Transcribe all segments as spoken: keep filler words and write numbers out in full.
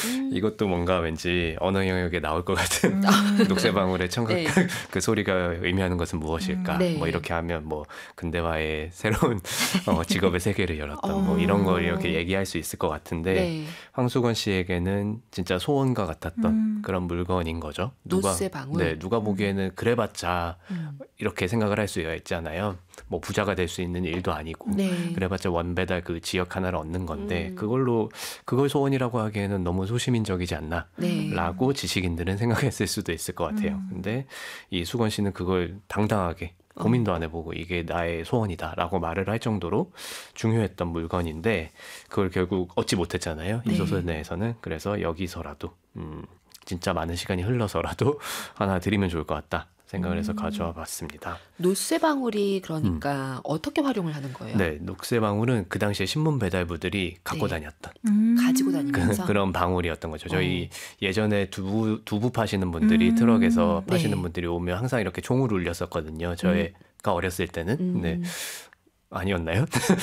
음. 이것도 뭔가 왠지 언어 영역에 나올 것 같은 음. 녹색방울의 청각 네. 그 소리가 의미하는 것은 무엇일까? 음. 네. 뭐 이렇게 하면 뭐 근대화의 새로운 어, 직업의 세계를 열었던 어. 뭐 이런 걸 이렇게 얘기할 수 있을 것 같은데 네. 황수건 씨에게는 진짜 소원과 같았던 음. 그런 물건인 거죠. 누가 노쇠방울. 네, 누가 보기에는 그래봤자 음. 이렇게 생각을 할 수가 있잖아요. 뭐 부자가 될 수 있는 일도 아니고 네. 그래봤자 원배달 그 지역 하나를 얻는 건데 음. 그걸로 그걸 소원이라고 하기에는 너무 소시민적이지 않나 네. 라고 지식인들은 생각했을 수도 있을 것 같아요. 음. 근데 이 수건 씨는 그걸 당당하게 고민도 안 해보고 이게 나의 소원이다 라고 말을 할 정도로 중요했던 물건인데 그걸 결국 얻지 못했잖아요. 이 네. 소설 내에서는. 그래서 여기서라도 음, 진짜 많은 시간이 흘러서라도 하나 드리면 좋을 것 같다 생각을 해서 음. 가져와 봤습니다. 노쇠방울이 그러니까 어떻게 활용을 하는 거예요? 네, 녹쇠방울은 그 당시에 신문 배달부들이 갖고 네. 다녔던 음. 가지고 그, 다니면서 그런 방울이었던 거죠. 저희 예전에 두부 두부 파시는 음. 분들이 트럭에서 파시는 네. 분들이 오면 항상 이렇게 종을 울렸었거든요. 저희가 어렸을 때는. 음. 네. 아니었나요?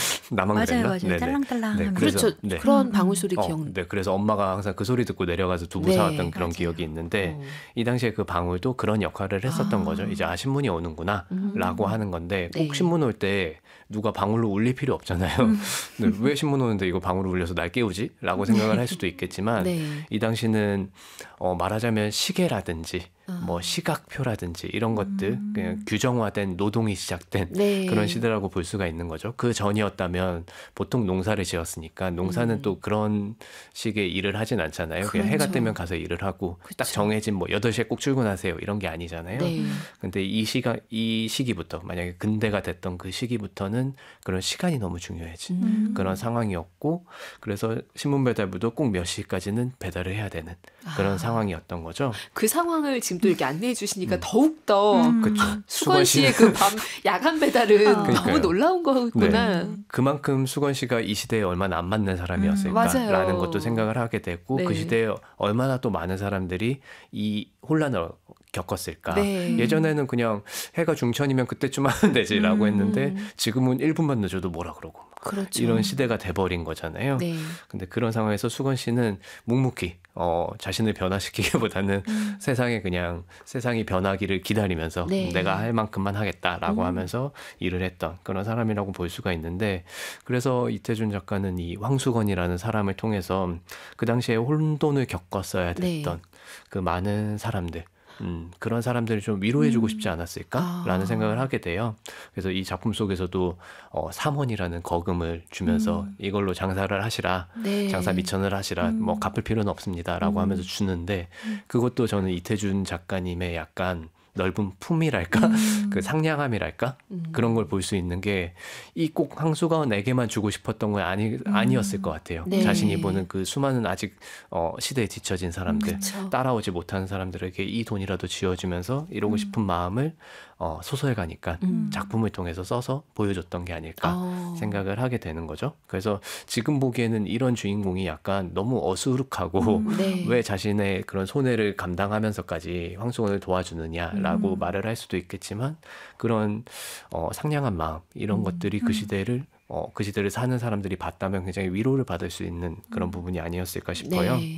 나만 맞아요, 그랬나? 맞아요. 네네. 짤랑짤랑. 네, 하면서. 그래서- 그렇죠. 네. 그런 음, 방울 소리 어, 기억. 네, 그래서 엄마가 항상 그 소리 듣고 내려가서 두부 네, 사왔던 그런 맞아요. 기억이 있는데 어. 이 당시에 그 방울도 그런 역할을 했었던 아. 거죠. 이제 아 신문이 오는구나 음. 라고 하는 건데 꼭 네. 신문 올 때 누가 방울로 울릴 필요 없잖아요. 음. 네, 왜 신문 오는데 이거 방울로 울려서 날 깨우지? 라고 생각을 할 수도 있겠지만 네. 이 당시는 어, 말하자면 시계라든지 아. 뭐 시각표라든지 이런 것들 음. 그냥 규정화된 노동이 시작된 네. 그런 시대라고 볼 수가 있는 거죠. 그 전이었다면 보통 농사를 지었으니까 농사는 음. 또 그런 식의 일을 하진 않잖아요. 그냥 해가 그렇죠. 뜨면 가서 일을 하고 그쵸. 딱 정해진 뭐 여덟 시에 꼭 출근하세요 이런 게 아니잖아요. 네. 근데 이 시가 이 시기부터 만약에 근대가 됐던 그 시기부터는 그런 시간이 너무 중요해진 음. 그런 상황이었고 그래서 신문 배달부도 꼭 몇 시까지는 배달을 해야 되는 그런 아. 상황이었던 거죠. 그 상황을 지금 또 이렇게 안내해 주시니까 더욱 더 음. 그렇죠. 수건 씨의 그 밤 야간 배달은 아. 너무 그러니까요. 놀라운 거구나. 네. 그만큼 수건 씨가 이 시대에 얼마나 안 맞는 음, 사람이었을까라는 맞아요. 것도 생각을 하게 됐고 네. 그 시대에 얼마나 또 많은 사람들이 이 혼란을 겪었을까. 네. 예전에는 그냥 해가 중천이면 그때쯤 하면 되지라고 음. 했는데 지금은 일 분만 늦어도 뭐라 그러고 막 그렇죠. 이런 시대가 돼버린 거잖아요. 네. 근데 그런 상황에서 수건 씨는 묵묵히 어, 자신을 변화시키기보다는 음. 세상에 그냥 세상이 변하기를 기다리면서 네. 내가 할 만큼만 하겠다라고 음. 하면서 일을 했던 그런 사람이라고 볼 수가 있는데 그래서 이태준 작가는 이 황수건이라는 사람을 통해서 그 당시에 혼돈을 겪었어야 됐던 네. 그 많은 사람들 음, 그런 사람들을 좀 위로해주고 음. 싶지 않았을까라는 아. 생각을 하게 돼요. 그래서 이 작품 속에서도 어, 삼원이라는 거금을 주면서 음. 이걸로 장사를 하시라 네. 장사 미천을 하시라 음. 뭐 갚을 필요는 없습니다라고 음. 하면서 주는데 음. 그것도 저는 이태준 작가님의 약간 넓은 품이랄까 음. 그 상냥함이랄까 음. 그런 걸 볼 수 있는 게 이 꼭 황수건에게만 주고 싶었던 건 아니 아니었을 것 같아요. 네. 자신이 보는 그 수많은 아직 어, 시대에 뒤처진 사람들 그쵸. 따라오지 못하는 사람들에게 이 돈이라도 쥐어주면서 이러고 음. 싶은 마음을 어, 소설가니까 음. 작품을 통해서 써서 보여줬던 게 아닐까 어. 생각을 하게 되는 거죠. 그래서 지금 보기에는 이런 주인공이 약간 너무 어수룩하고 음. 네. 왜 자신의 그런 손해를 감당하면서까지 황수건을 도와주느냐라고 음. 말을 할 수도 있겠지만 그런 어, 상냥한 마음 이런 음. 것들이 그 음. 시대를 어, 그 시대를 사는 사람들이 봤다면 굉장히 위로를 받을 수 있는 그런 부분이 아니었을까 싶어요. 네.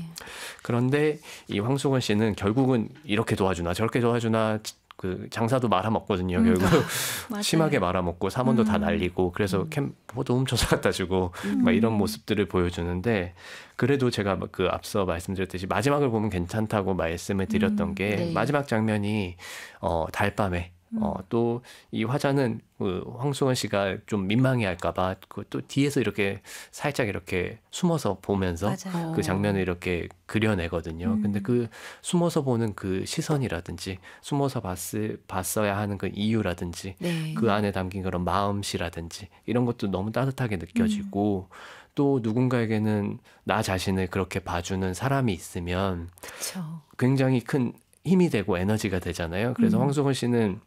그런데 이 황수건 씨는 결국은 이렇게 도와주나 저렇게 도와주나 그 장사도 말아먹거든요. 음. 결국 맞아요. 심하게 말아먹고 사원도 다 음. 날리고 그래서 음. 캠포도 훔쳐서 갖다 주고 음. 막 이런 모습들을 보여주는데 그래도 제가 그 앞서 말씀드렸듯이 마지막을 보면 괜찮다고 말씀을 드렸던 음. 게 네. 마지막 장면이 어, 달밤에 어, 또 이 화자는 그 황수건 씨가 좀 민망해할까봐 그 또 뒤에서 이렇게 살짝 이렇게 숨어서 보면서 맞아요. 그 장면을 이렇게 그려내거든요. 음. 근데 그 숨어서 보는 그 시선이라든지 숨어서 봤을, 봤어야 하는 그 이유라든지 네. 그 안에 담긴 그런 마음씨라든지 이런 것도 너무 따뜻하게 느껴지고 또 누군가에게는 나 자신을 그렇게 봐주는 사람이 있으면 그렇죠. 굉장히 큰 힘이 되고 에너지가 되잖아요. 그래서 음. 황수건 씨는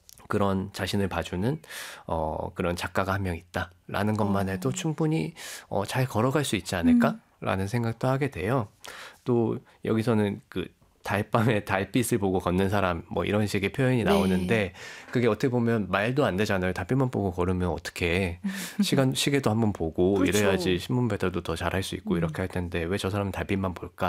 그런 자신을 봐주는 어, 그런 작가가 한 명 있다라는 것만 어. 해도 충분히 어, 잘 걸어갈 수 있지 않을까라는 생각도 하게 돼요. 또 여기서는 그 달밤에 달빛을 보고 걷는 사람 뭐 이런 식의 표현이 나오는데 그게 어떻게 보면 말도 안 되잖아요. 달빛만 보고 걸으면 어떻게 시간 시계도 한번 보고 그렇죠. 이래야지 신문 배달도 더 잘할 수 있고 음. 이렇게 할 텐데 왜 저 사람은 달빛만 볼까?